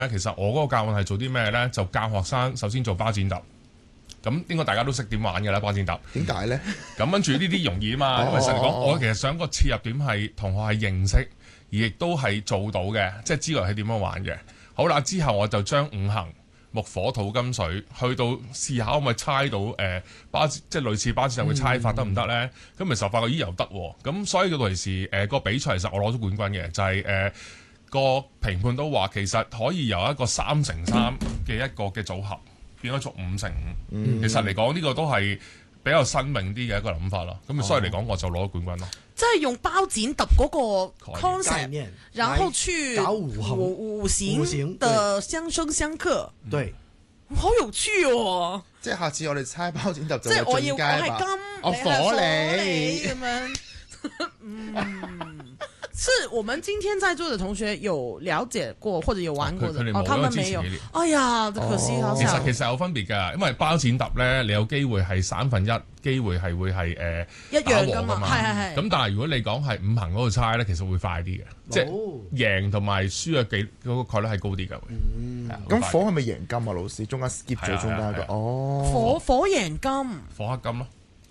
其實我嗰個教案係做啲咩咧？就教學生首先做包剪揼。咁應該大家都識點玩㗎啦，包剪揼。 點解咧？ 咁跟住呢啲容易啊嘛，因為實嚟講，我其實想個切入點係同學係認識，而亦都係做到嘅，即係知道係點樣玩嘅。好啦，之後我就將五行木火土金水去到試下可唔可以猜到即係類似包剪揼嘅猜法得唔得咧？咁其實發覺咦又得喎。咁所以到時個比賽其實我攞咗冠軍嘅，就係個評判都話其實可以由一個3乘3嘅一個嘅組合。變咗做5乘5，其實嚟講呢個都係比較新穎啲嘅一個諗法咯。咁所以嚟講，我就攞冠軍咯。 即係用包剪揼嗰個 concept，然後去搞五行的相生相克。 對， 好有趣哦！ 即係下次我哋猜包剪揼就即係我係金， 我火你咁樣。是我們今天在座的同學有了解過或者有玩過的，他們沒有。哎呀，可惜啦。 其實有分別㗎，因為包剪揼咧，你有機會係1/3機會係會係一樣㗎嘛，係。 咁但係如果你講係五行嗰度猜咧，其實會快啲嘅，即係贏同埋輸嘅嗰個概率係高啲㗎。 咁火係咪贏金啊？老師中間 skip 咗中間個火贏金， 火克金咯。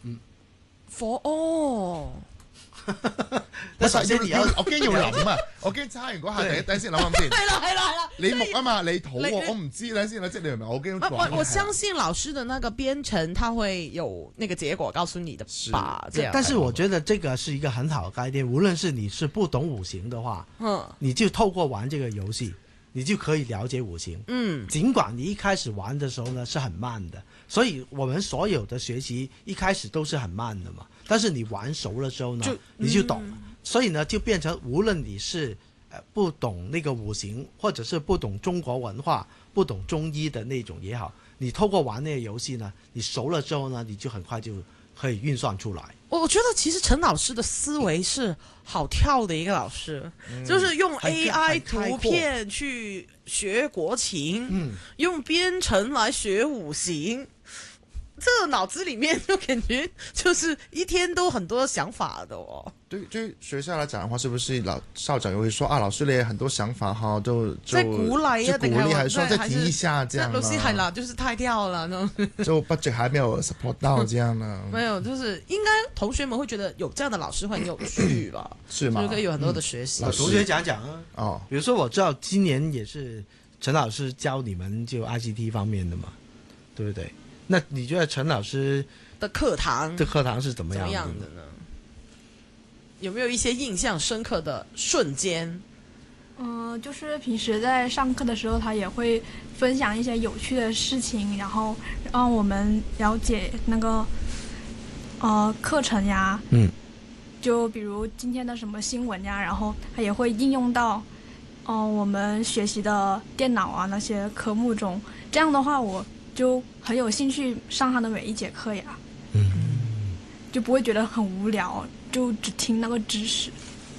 我驚要諗啊！我驚猜完嗰下等先諗先。 係啦。 你木啊嘛，你土我唔知咧先啦，即係你明唔明？我驚。 我相信老師的那個編程，他會有那個結果告訴你的吧？這樣。 但是我覺得這個是一個很好的概念，無論是你是不懂五行的話，你就透過玩這個遊戲，你就可以了解五行。儘管你一開始玩的時候呢是很慢的，所以我們所有的學習一開始都是很慢的嘛。但是你玩熟了之後呢，你就懂，所以呢就變成無論你是不懂那個五行，或者是不懂中國文化、不懂中醫的那種也好，你透過玩那個遊戲呢，你熟了之後呢，你就很快就可以運算出來。 我覺得其實陳老師的思維是好跳的一個老師，就是用 AI 圖片去學國情，用編程來學五行。這個腦子裏面就感覺就是一天都很多想法的哦。 對於學校來講的話，是不是校長又會說啊？老師你有很多想法哈，就在鼓勵啊， 鼓勵還是說再提一下這樣？ 老師係啦，就是太跳了， 就 budget 還沒有 support 到這樣呢？ 沒有，就是應該同學們會覺得有這樣的老師會很有趣吧？ 是嗎？ 就可以有很多的學習。 同學講講啊，哦，比如說我知道今年也是陳老師教你們就 ICT 方面的嘛，對不對？那你覺得陳老師的課堂是怎麼樣的呢？有沒有一些印象深刻的瞬間？ 就是平時在上課的時候，他也會分享一些有趣的事情，然後讓我們了解那個課程呀。就比如今天的什麼新聞呀，然後他也會應用到我們學習的電腦啊那些科目中。這樣的話，我就很有興趣上他的每一節課呀，就不會覺得很無聊，就只聽那個知識。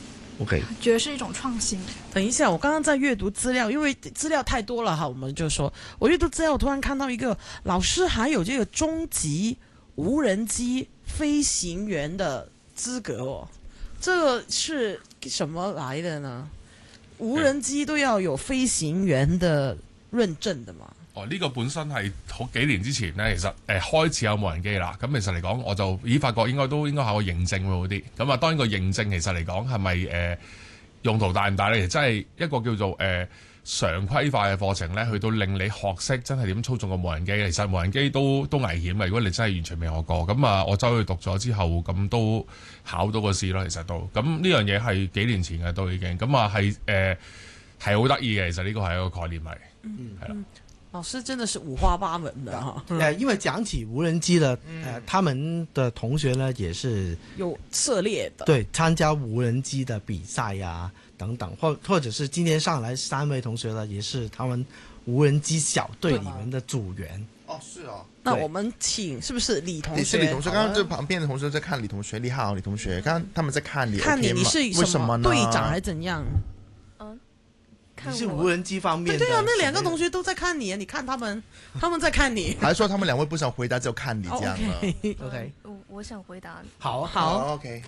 OK， 覺得是一種創新。 等一下，我剛剛在閱讀資料，因為資料太多了哈，我們就說我閱讀資料，我突然看到一個老師還有這個中級無人機飛行員的資格哦，這個是什麼來的呢？無人機都要有飛行員的認證的嘛？ 呢個本身係好幾年之前咧，其實開始有無人機啦。咁其實嚟講，我就發覺應該考個認證會好啲。咁啊，當然個認證其實嚟講係咪用途大唔大咧？其實真係一個叫做常規化嘅課程咧，去到令你學識真係點操縱個無人機。其實無人機都危險嘅，如果你真係完全未學過。咁啊，我走去讀咗之後，咁都考到個試咯。其實都咁呢樣嘢係幾年前嘅都已經。咁啊係好得意嘅。其實呢個係一個概念嚟，係啦。 老師真的是五花八門的哈。 因為講起無人機的，他們的同學呢也是有涉獵的， 對，參加無人機的比賽呀等等，或者是今天上來3位同學呢，也是他們無人機小隊裡面的組員。 哦，是哦。 那我們請，是不是李同學？ 你是李同學，剛剛就旁邊的同學在看李同學，你好，李同學，剛剛他們在看你， 看你是什麼隊長還是怎樣？ 你是無人機方面的。 對啊，那兩個同學都在看你，你看他們在看你。 還是說他們兩位不想回答就看你這樣了 ？OK， 我想回答。 好 ，OK。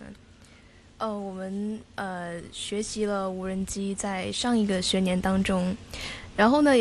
我們學習了無人機，在上一個學年當中， 然后呢